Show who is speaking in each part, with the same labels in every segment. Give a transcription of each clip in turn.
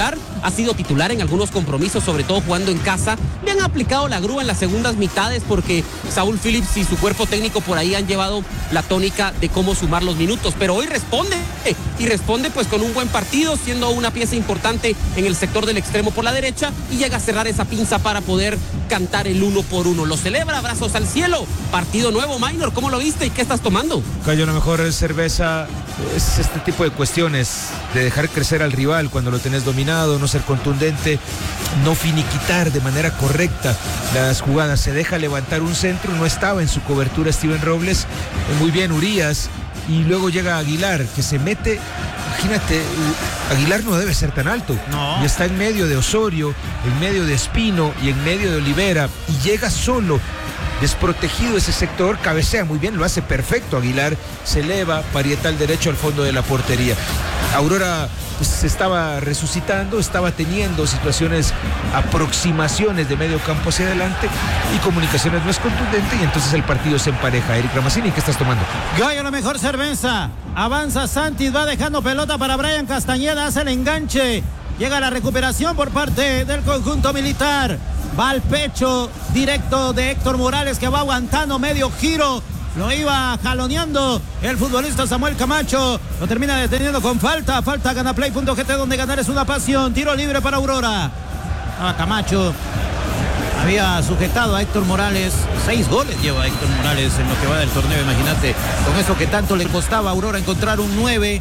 Speaker 1: Aguilar ha sido titular en algunos compromisos, sobre todo jugando en casa. Le han aplicado la grúa en las segundas mitades porque Saúl Phillips y su cuerpo técnico por ahí han llevado la tónica de cómo sumar los minutos, pero hoy responde pues con un buen partido, siendo una pieza importante en el sector del extremo por la derecha, y llega a cerrar esa pinza para poder cantar el 1-1. Lo celebra, brazos al cielo. Partido nuevo, Minor, ¿cómo lo viste y qué estás tomando?
Speaker 2: Cayo, la mejor cerveza es este tipo de cuestiones, de dejar crecer al rival cuando lo tenés dominado, no ser contundente, no finiquitar de manera correcta las jugadas. Se deja levantar un centro, no estaba en su cobertura Steven Robles, muy bien Urias, y luego llega Aguilar, que se mete. Imagínate, Aguilar no debe ser tan alto.
Speaker 3: No.
Speaker 2: Y está en medio de Osorio, en medio de Espino y en medio de Olivera, y llega solo, desprotegido ese sector, cabecea muy bien, lo hace perfecto Aguilar, se eleva, parietal derecho al fondo de la portería. Aurora pues, se estaba resucitando, estaba teniendo situaciones, aproximaciones de medio campo hacia adelante, y Comunicaciones no es contundente, y entonces el partido se empareja. Eric Ramazzini, ¿qué estás tomando?
Speaker 3: Gallo, la mejor cerveza. Avanza Santis, va dejando pelota para Brian Castañeda, hace el enganche. Llega la recuperación por parte del conjunto militar. Va al pecho directo de Héctor Morales, que va aguantando medio giro. Lo iba jaloneando el futbolista Samuel Camacho. Lo termina deteniendo con falta. Falta ganaplay.gt, donde ganar es una pasión. Tiro libre para Aurora. Camacho había sujetado a Héctor Morales. 6 goles lleva Héctor Morales en lo que va del torneo. Imagínate, con eso que tanto le costaba a Aurora encontrar un 9.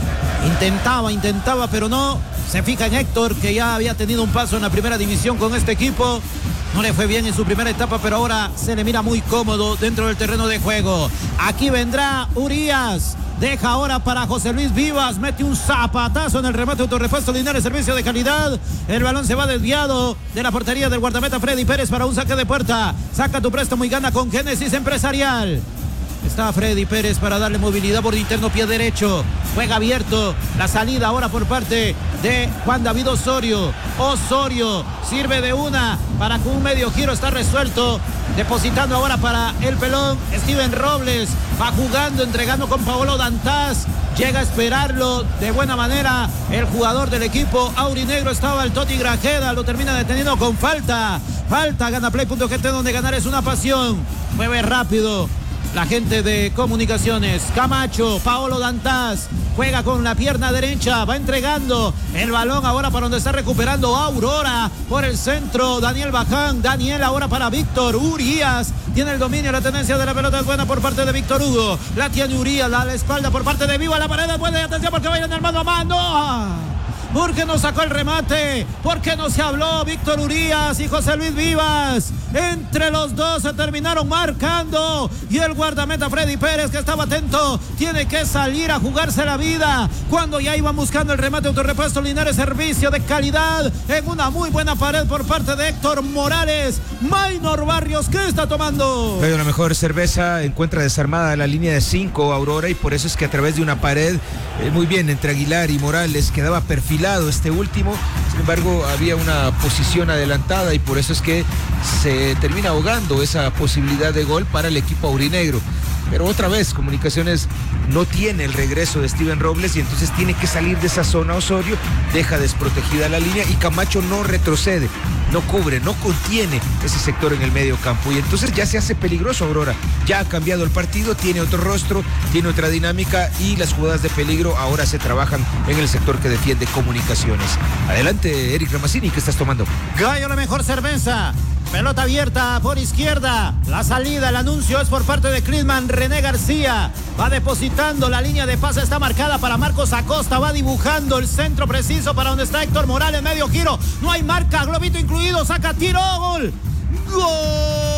Speaker 3: Intentaba, pero no. Se fija en Héctor, que ya había tenido un paso en la primera división con este equipo. No le fue bien en su primera etapa, pero ahora se le mira muy cómodo dentro del terreno de juego. Aquí vendrá Urias. Deja ahora para José Luis Vivas. Mete un zapatazo en el remate. Autorepuesto Linares, servicio de calidad. El balón se va desviado de la portería del guardameta Freddy Pérez para un saque de puerta. Saca tu préstamo y gana con Génesis Empresarial. Está Freddy Pérez para darle movilidad por interno, pie derecho. Juega abierto. La salida ahora por parte de Juan David Osorio. Osorio sirve de una para que un medio giro está resuelto. Depositando ahora para el pelón Steven Robles. Va jugando, entregando con Paolo Dantas. Llega a esperarlo de buena manera el jugador del equipo aurinegro. Estaba el Toti Grajeda. Lo termina deteniendo con falta. Falta, ganaplay.gt, donde ganar es una pasión. Mueve rápido la gente de Comunicaciones. Camacho, Paolo Dantas, juega con la pierna derecha, va entregando el balón ahora para donde está recuperando Aurora por el centro. Daniel Baján, Daniel ahora para Víctor Urias. Tiene el dominio, la tendencia de la pelota es buena por parte de Víctor Hugo. La tiene Urias, a la espalda por parte de Viva. La pared es buena, y atención porque vayan el mano a mano. ¿Por qué no sacó el remate? ¿Por qué no se habló Víctor Urias y José Luis Vivas? Entre los dos se terminaron marcando. Y el guardameta Freddy Pérez, que estaba atento, tiene que salir a jugarse la vida. Cuando ya iban buscando el remate, Autorepuesto Linares, servicio de calidad en una muy buena pared por parte de Héctor Morales. Minor Barrios, ¿qué está tomando?
Speaker 2: Pero la mejor cerveza encuentra desarmada la línea de 5 Aurora, y por eso es que a través de una pared, muy bien, entre Aguilar y Morales, quedaba perfilado este último. Sin embargo, había una posición adelantada, y por eso es que se termina ahogando esa posibilidad de gol para el equipo aurinegro. Pero otra vez, Comunicaciones no tiene el regreso de Steven Robles, y entonces tiene que salir de esa zona Osorio, deja desprotegida la línea, y Camacho no retrocede, no cubre, no contiene ese sector en el medio campo, y entonces ya se hace peligroso Aurora. Ya ha cambiado el partido, tiene otro rostro, tiene otra dinámica, y las jugadas de peligro ahora se trabajan en el sector que defiende Comunicaciones. Adelante, Eric Ramazzini, ¿qué estás tomando?
Speaker 3: Gallo, la mejor cerveza. Pelota abierta por izquierda. La salida, el anuncio es por parte de Clisman René García. Va depositando, la línea de pase está marcada para Marcos Acosta. Va dibujando el centro preciso para donde está Héctor Morales. Medio giro. No hay marca, globito incluido. Saca tiro. Gol. ¡Gol!